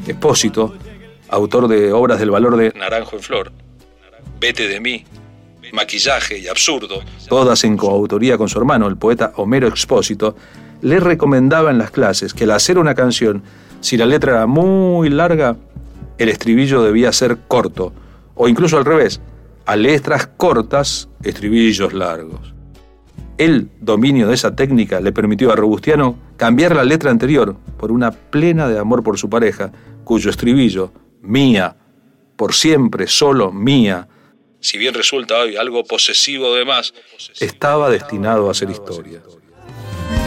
Expósito, autor de obras del valor de Naranjo en Flor, Vete de mí, Maquillaje y Absurdo, todas en coautoría con su hermano, el poeta Homero Expósito, le recomendaba en las clases que al hacer una canción, si la letra era muy larga, el estribillo debía ser corto, o incluso al revés, a letras cortas, estribillos largos. El dominio de esa técnica le permitió a Robustiano cambiar la letra anterior por una plena de amor por su pareja, cuyo estribillo, mía, por siempre solo mía, si bien resulta hoy algo posesivo de más, estaba destinado a ser historia.